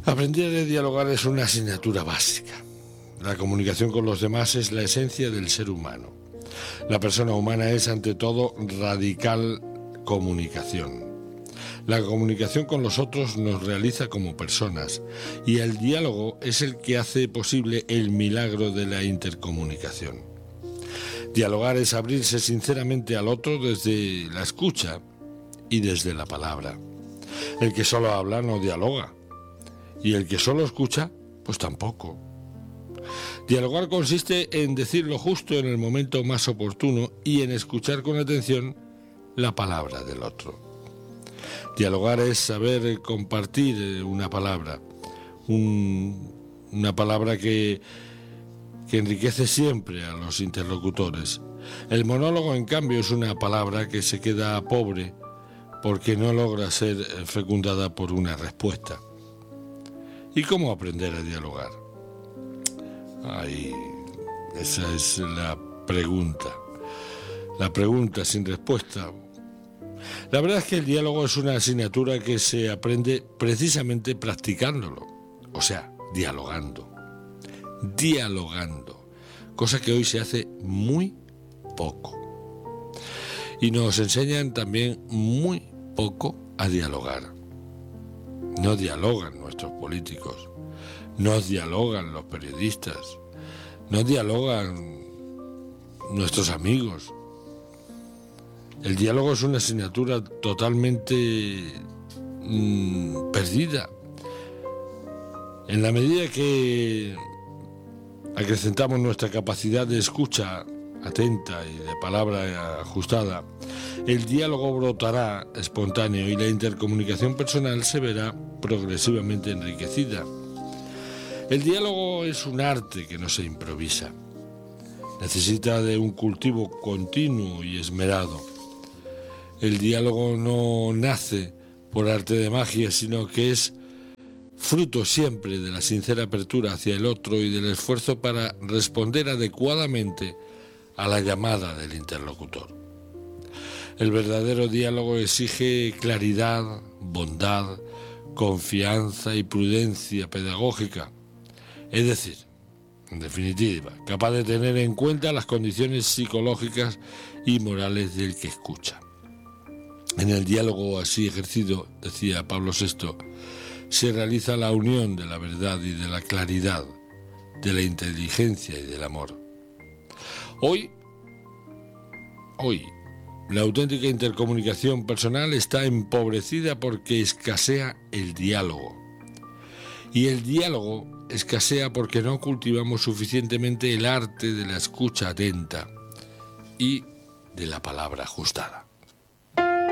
Aprender a dialogar es una asignatura básica. La comunicación con los demás es la esencia del ser humano. La persona humana es, ante todo, radical comunicación. La comunicación con los otros nos realiza como personas y el diálogo es el que hace posible el milagro de la intercomunicación. Dialogar es abrirse sinceramente al otro desde la escucha y desde la palabra. El que solo habla no dialoga y el que solo escucha, pues tampoco. Dialogar consiste en decir lo justo en el momento más oportuno y en escuchar con atención la palabra del otro. Dialogar es saber compartir una palabra, una palabra que enriquece siempre a los interlocutores. El monólogo, en cambio, es una palabra que se queda pobre porque no logra ser fecundada por una respuesta. ¿Y cómo aprender a dialogar? Esa es la pregunta sin respuesta. La verdad es que el diálogo es una asignatura que se aprende precisamente practicándolo, o sea, dialogando, cosa que hoy se hace muy poco. Y nos enseñan también muy poco a dialogar. No dialogan nuestros políticos, no dialogan los periodistas, no dialogan nuestros amigos. El diálogo es una asignatura totalmente perdida. En la medida que acrecentamos nuestra capacidad de escucha atenta y de palabra ajustada, el diálogo brotará espontáneo y la intercomunicación personal se verá progresivamente enriquecida. El diálogo es un arte que no se improvisa. Necesita de un cultivo continuo y esmerado. El diálogo no nace por arte de magia, sino que es fruto siempre de la sincera apertura hacia el otro y del esfuerzo para responder adecuadamente a la llamada del interlocutor. El verdadero diálogo exige claridad, bondad, confianza y prudencia pedagógica. Es decir, en definitiva, capaz de tener en cuenta las condiciones psicológicas y morales del que escucha. En el diálogo así ejercido, decía Pablo VI, se realiza la unión de la verdad y de la claridad, de la inteligencia y del amor. Hoy, la auténtica intercomunicación personal está empobrecida porque escasea el diálogo. Y el diálogo escasea porque no cultivamos suficientemente el arte de la escucha atenta y de la palabra ajustada.